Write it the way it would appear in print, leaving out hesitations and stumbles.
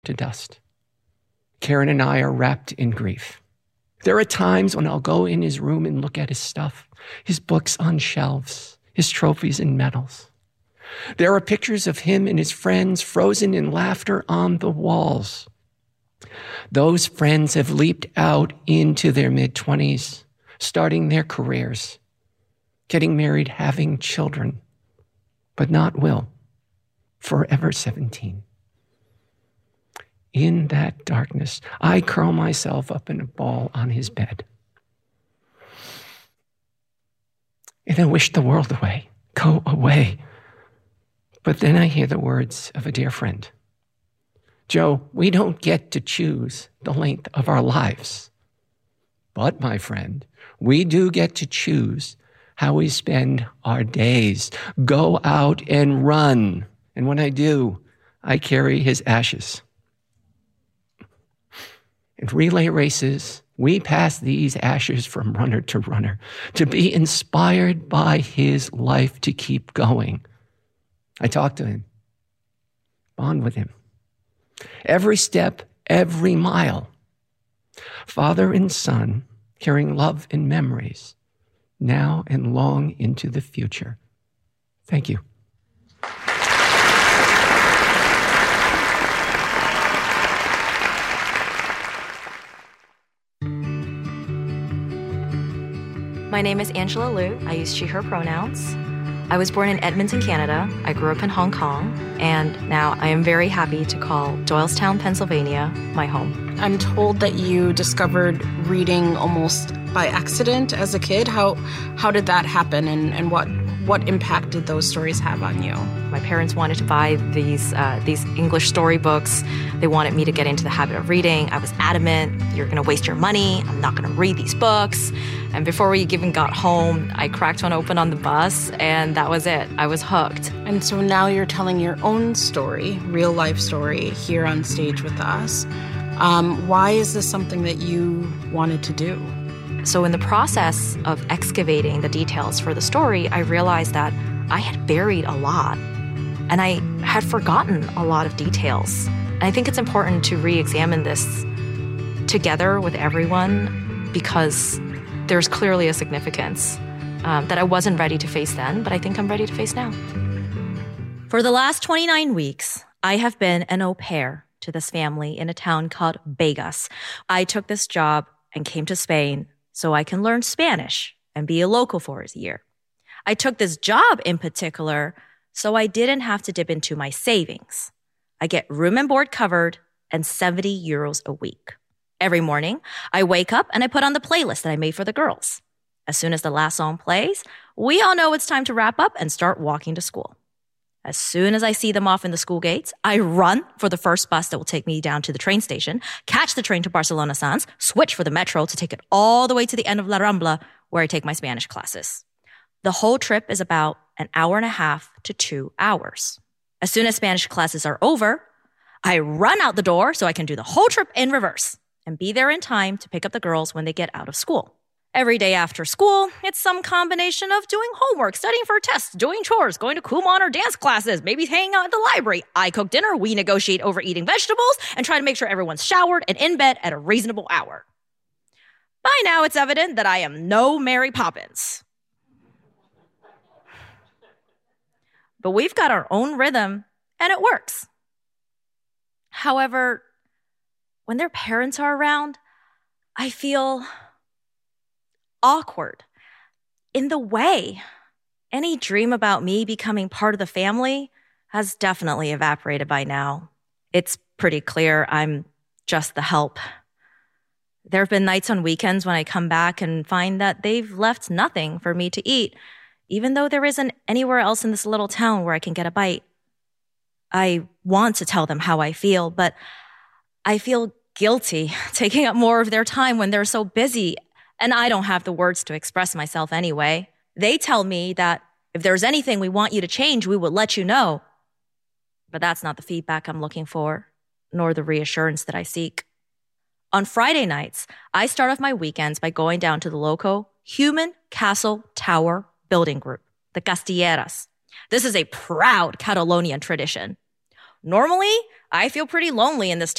to dust. Karen and I are wrapped in grief. There are times when I'll go in his room and look at his stuff, his books on shelves, his trophies and medals. There are pictures of him and his friends frozen in laughter on the walls. Those friends have leaped out into their mid-20s, starting their careers, getting married, having children, but not Will, forever 17. In that darkness, I curl myself up in a ball on his bed. And I wish the world away, go away. But then I hear the words of a dear friend. Joe, we don't get to choose the length of our lives. But, my friend, we do get to choose how we spend our days. Go out and run. And when I do, I carry his ashes. In relay races, we pass these ashes from runner to runner to be inspired by his life to keep going. I talk to him, bond with him. Every step, every mile. Father and son carrying love and memories now and long into the future. Thank you. My name is Angela Liu. I use she, her pronouns. I was born in Edmonton, Canada. I grew up in Hong Kong, and now I am very happy to call Doylestown, Pennsylvania, my home. I'm told that you discovered reading almost by accident as a kid. How did that happen, and what impact did those stories have on you? My parents wanted to buy these English storybooks. They wanted me to get into the habit of reading. I was adamant, you're going to waste your money. I'm not going to read these books. And before we even got home, I cracked one open on the bus, and that was it. I was hooked. And so now you're telling your own story, real life story, here on stage with us. Why is this something that you wanted to do? So in the process of excavating the details for the story, I realized that I had buried a lot, and I had forgotten a lot of details. And I think it's important to re-examine this together with everyone, because there's clearly a significance that I wasn't ready to face then, but I think I'm ready to face now. For the last 29 weeks, I have been an au pair to this family in a town called Begas. I took this job and came to Spain so I can learn Spanish and be a local for a year. I took this job in particular so I didn't have to dip into my savings. I get room and board covered and 70 euros a week. Every morning, I wake up and I put on the playlist that I made for the girls. As soon as the last song plays, we all know it's time to wrap up and start walking to school. As soon as I see them off in the school gates, I run for the first bus that will take me down to the train station, catch the train to Barcelona Sants, switch for the metro to take it all the way to the end of La Rambla, where I take my Spanish classes. The whole trip is about an hour and a half to 2 hours. As soon as Spanish classes are over, I run out the door so I can do the whole trip in reverse and be there in time to pick up the girls when they get out of school. Every day after school, it's some combination of doing homework, studying for tests, doing chores, going to Kumon or dance classes, maybe hanging out at the library. I cook dinner, we negotiate over eating vegetables, and try to make sure everyone's showered and in bed at a reasonable hour. By now, it's evident that I am no Mary Poppins. But we've got our own rhythm, and it works. However, when their parents are around, I feel awkward. In the way, any dream about me becoming part of the family has definitely evaporated by now. It's pretty clear I'm just the help. There have been nights on weekends when I come back and find that they've left nothing for me to eat, even though there isn't anywhere else in this little town where I can get a bite. I want to tell them how I feel, but I feel guilty taking up more of their time when they're so busy, and I don't have the words to express myself anyway. They tell me that if there's anything we want you to change, we will let you know. But that's not the feedback I'm looking for, nor the reassurance that I seek. On Friday nights, I start off my weekends by going down to the local Human Castle Tower building group, the Castilleras. This is a proud Catalonian tradition. Normally, I feel pretty lonely in this